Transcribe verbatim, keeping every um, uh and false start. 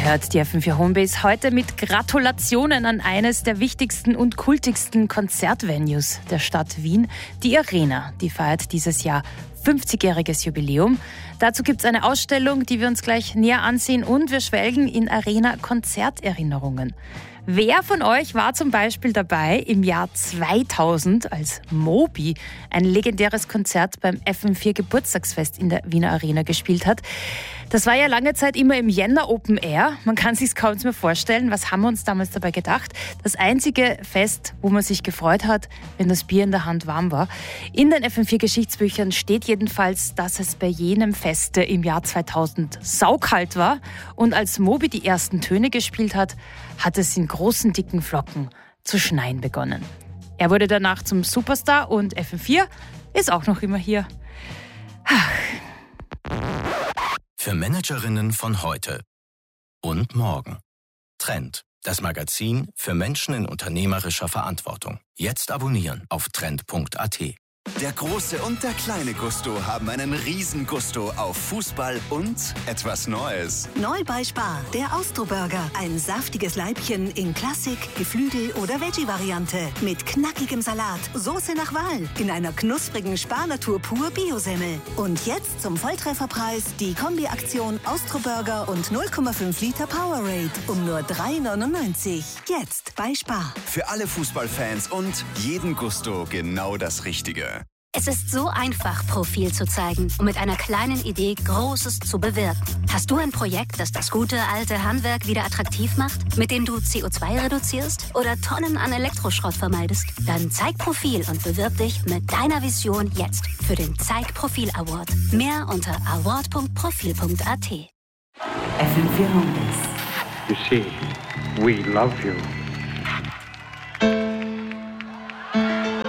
hört die F M vier Homebase heute mit Gratulationen an eines der wichtigsten und kultigsten Konzertvenues der Stadt Wien, die Arena. Die feiert dieses Jahr fünfzigjähriges Jubiläum. Dazu gibt es eine Ausstellung, die wir uns gleich näher ansehen, und wir schwelgen in Arena-Konzerterinnerungen. Wer von euch war zum Beispiel dabei im Jahr zweitausend, als Moby ein legendäres Konzert beim F M vier Geburtstagsfest in der Wiener Arena gespielt hat? Das war ja lange Zeit immer im Jänner Open Air. Man kann sich kaum mehr vorstellen. Was haben wir uns damals dabei gedacht? Das einzige Fest, wo man sich gefreut hat, wenn das Bier in der Hand warm war. In den F M vier Geschichtsbüchern steht jedenfalls, dass es bei jenem Feste im Jahr zweitausend saukalt war. Und als Moby die ersten Töne gespielt hat, hat es in großen, dicken Flocken zu schneien begonnen. Er wurde danach zum Superstar und F M vier ist auch noch immer hier. Ach. Für Managerinnen von heute und morgen. Trend, das Magazin für Menschen in unternehmerischer Verantwortung. Jetzt abonnieren auf trend punkt a t. Der große und der kleine Gusto haben einen riesen Gusto auf Fußball und etwas Neues. Neu bei Spar, der Austro-Burger. Ein saftiges Leibchen in Klassik, Geflügel- oder Veggie-Variante. Mit knackigem Salat, Soße nach Wahl, in einer knusprigen Spar-Natur pur Biosemmel. Und jetzt zum Volltrefferpreis die Kombi-Aktion Austro-Burger und null Komma fünf Liter Powerade um nur drei neunundneunzig. Jetzt bei Spar. Für alle Fußballfans und jeden Gusto genau das Richtige. Es ist so einfach, Profil zu zeigen und mit einer kleinen Idee Großes zu bewirken. Hast du ein Projekt, das das gute alte Handwerk wieder attraktiv macht, mit dem du C O zwei reduzierst oder Tonnen an Elektroschrott vermeidest? Dann zeig Profil und bewirb dich mit deiner Vision jetzt für den Zeig Profil Award. Mehr unter award punkt profil punkt a t. F M vier Homebase. You see, we love you.